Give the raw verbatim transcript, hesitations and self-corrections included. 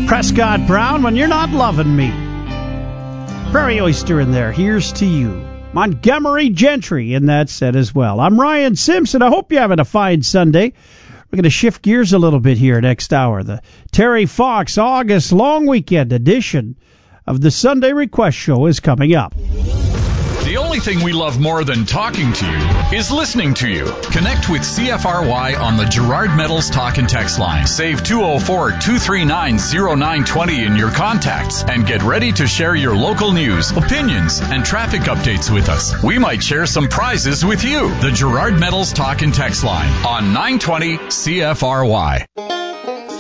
Prescott Brown, When You're Not Loving Me. Prairie Oyster in there, Here's to You. Montgomery Gentry in that set as well. I'm Ryan Simpson. I hope you're having a fine Sunday. We're going to shift gears a little bit here next hour. The Terry Fox August Long Weekend edition of the Sunday Request Show is coming up. The only thing we love more than talking to you is listening to you. Connect with C F R Y on the Gerard Metals Talk and Text line. Save two oh four, two three nine, oh nine two oh in your contacts and get ready to share your local news, opinions, and traffic updates with us. We might share some prizes with you. The Gerard Metals Talk and Text line on nine twenty C F R Y.